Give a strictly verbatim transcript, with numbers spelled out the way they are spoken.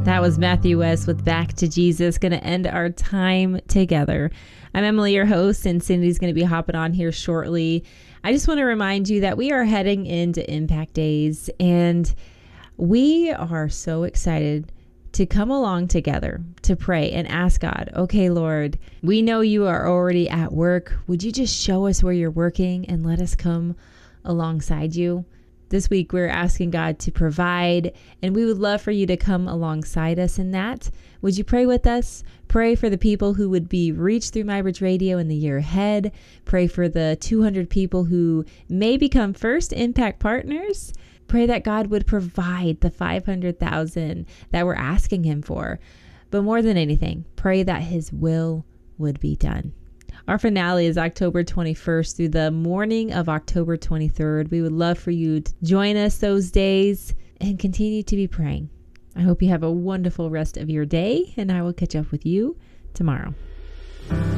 That was Matthew West with Back to Jesus. Going to end our time together. I'm Emily, your host, and Cindy's going to be hopping on here shortly. I just want to remind you that we are heading into Impact Days, and we are so excited to come along together to pray and ask God, okay, Lord, we know you are already at work. Would you just show us where you're working and let us come alongside you? This week, we're asking God to provide, and we would love for you to come alongside us in that. Would you pray with us? Pray for the people who would be reached through MyBridge Radio in the year ahead. Pray for the two hundred people who may become first Impact Partners. Pray that God would provide the five hundred thousand dollars that we're asking him for. But more than anything, pray that his will would be done. Our finale is October twenty-first through the morning of October twenty-third. We would love for you to join us those days and continue to be praying. I hope you have a wonderful rest of your day, and I will catch up with you tomorrow.